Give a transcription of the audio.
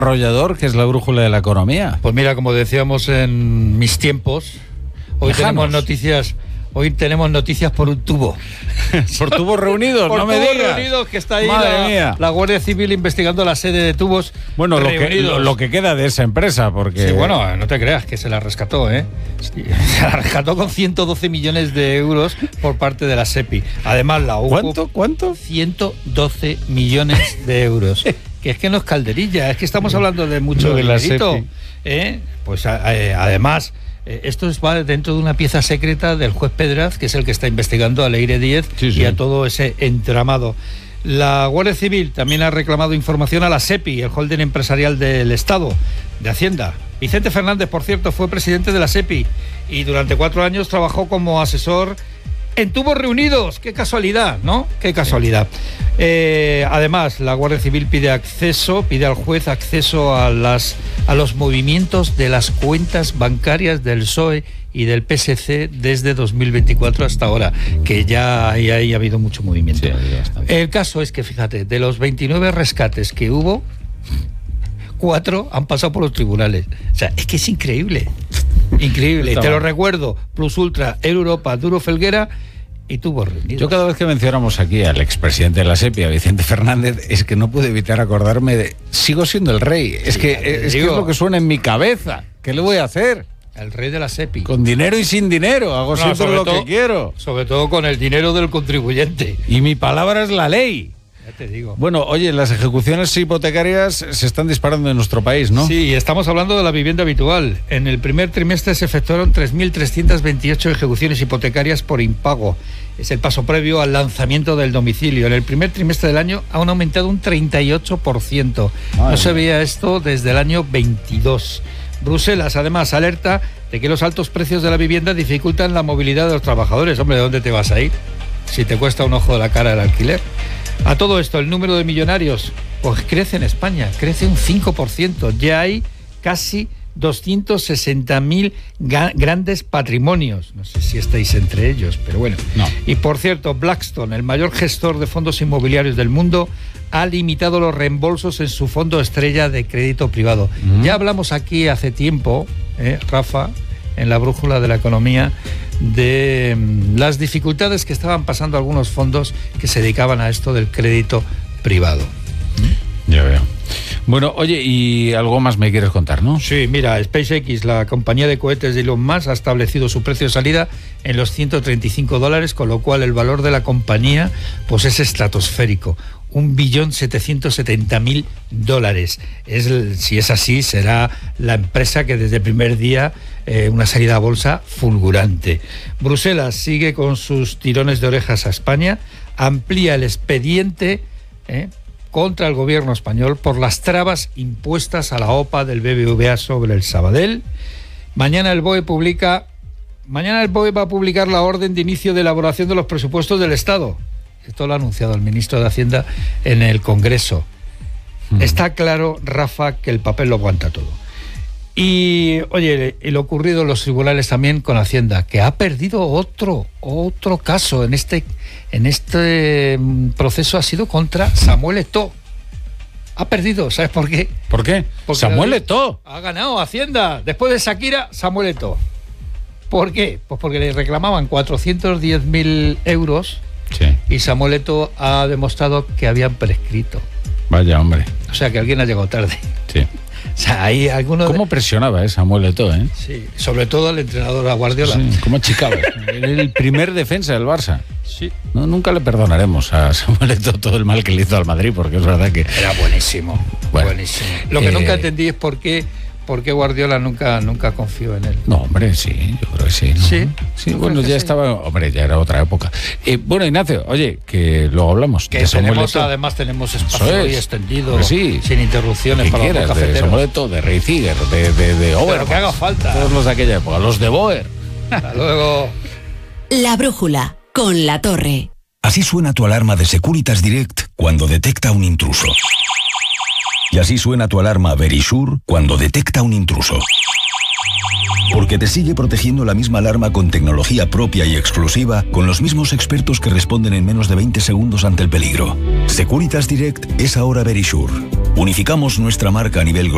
arrollador que es la brújula de la economía. Pues mira, como decíamos en mis tiempos, hoy tenemos noticias por un tubo. Por tubos reunidos, por no me tubos digas. reunidos, que está ahí Madre mía. la Guardia Civil investigando la sede de tubos. Bueno, reunidos. lo que queda de esa empresa, porque... Sí, bueno, no te creas que se la rescató, ¿eh? Sí, se la rescató con 112 millones de euros por parte de la SEPI. Además, la UCO... ¿Cuánto? 112 millones de euros. Que es que no es calderilla, es que estamos hablando de mucho dinerito. Pues además... esto va dentro de una pieza secreta del juez Pedraz, que es el que está investigando a Leire Díez y a todo ese entramado. La Guardia Civil también ha reclamado información a la SEPI, el holding empresarial del Estado, de Hacienda. Vicente Fernández, por cierto, fue presidente de la SEPI y durante 4 años trabajó como asesor en tubos reunidos. Qué casualidad, ¿no? Qué casualidad. Además, la Guardia Civil pide al juez acceso a los movimientos de las cuentas bancarias del PSOE y del PSC desde 2024 hasta ahora, que ya ahí ha habido mucho movimiento. Sí, el caso es que, fíjate, de los 29 rescates que hubo, 4 han pasado por los tribunales. O sea, es que es increíble. Increíble. Te lo recuerdo: Plus Ultra, Europa, Duro Felguera y tubos reunidos. Yo cada vez que mencionamos aquí al expresidente de la SEPI, a Vicente Fernández, es que no puedo evitar acordarme de... Sigo siendo el rey. Es que es lo que suena en mi cabeza. ¿Qué le voy a hacer? El rey de la SEPI. Con dinero y sin dinero. Hago siempre lo que quiero. Sobre todo con el dinero del contribuyente. Y mi palabra es la ley. Ya te digo. Bueno, oye, las ejecuciones hipotecarias se están disparando en nuestro país, ¿no? Sí, estamos hablando de la vivienda habitual. En el primer trimestre se efectuaron 3.328 ejecuciones hipotecarias por impago. Es el paso previo al lanzamiento del domicilio. En el primer trimestre del año han aumentado un 38%. No se veía esto desde el año 22. Bruselas, además, alerta de que los altos precios de la vivienda dificultan la movilidad de los trabajadores. Hombre, ¿de dónde te vas a ir si te cuesta un ojo de la cara el alquiler? A todo esto, el número de millonarios pues crece en España, crece un 5%. Ya hay casi 260.000 grandes patrimonios. No sé si estáis entre ellos, pero bueno. No. Y por cierto, Blackstone, el mayor gestor de fondos inmobiliarios del mundo, ha limitado los reembolsos en su fondo estrella de crédito privado. Ya hablamos aquí hace tiempo, Rafa, en la brújula de la economía, de las dificultades que estaban pasando algunos fondos que se dedicaban a esto del crédito privado. Ya veo. Bueno, oye, y algo más me quieres contar, ¿no? Sí, mira, SpaceX, la compañía de cohetes de Elon Musk, ha establecido su precio de salida en los $135, con lo cual el valor de la compañía pues es estratosférico. $1.770.000. Si es así, será la empresa que desde el primer día una salida a bolsa fulgurante. Bruselas sigue con sus tirones de orejas a España, amplía el expediente contra el gobierno español por las trabas impuestas a la OPA del BBVA sobre el Sabadell. Mañana el BOE va a publicar la orden de inicio de elaboración de los presupuestos del Estado. Esto lo ha anunciado el ministro de Hacienda en el Congreso. Está claro, Rafa, que el papel lo aguanta todo. Y, oye, y lo ocurrido en los tribunales también con Hacienda, que ha perdido otro caso en este proceso, ha sido contra Samuel Eto'o. Ha perdido, ¿sabes por qué? ¿Por qué? Porque Samuel Eto'o ha ganado Hacienda. Después de Shakira, Samuel Eto'o. ¿Por qué? Pues porque le reclamaban 410.000 euros. Sí. Y Samuel Eto'o ha demostrado que habían prescrito. Vaya, hombre. O sea, que alguien ha llegado tarde. Sí. O sea, hay algunos... ¿Cómo presionaba Samuel Eto'o, Sí, sobre todo el entrenador a Guardiola. Sí, ¿cómo achicaba? El primer defensa del Barça. Sí. No, nunca le perdonaremos a Samuel Eto'o todo el mal que le hizo al Madrid, porque es verdad que... Era buenísimo. Bueno, buenísimo. Lo que nunca entendí es por qué Guardiola nunca confió en él. No, hombre, sí, yo creo que sí, ¿no? Sí, bueno, ya estaba... Hombre, ya era otra época. Bueno, Ignacio, oye, que luego hablamos que de Samuel Eto'o. Además tenemos espacio hoy extendido, pues sí, sin interrupciones que para quieras, los de cafeteros. Samuel Eto'o, de Ray Ziegler, de Over. Pero que haga falta. Todos los de aquella época, los de Boer. Hasta luego. La brújula, con La Torre. Así suena tu alarma de Securitas Direct cuando detecta un intruso. Y así suena tu alarma Verisure cuando detecta un intruso. Porque te sigue protegiendo la misma alarma con tecnología propia y exclusiva, con los mismos expertos que responden en menos de 20 segundos ante el peligro. Securitas Direct es ahora Verisure. Unificamos nuestra marca a nivel global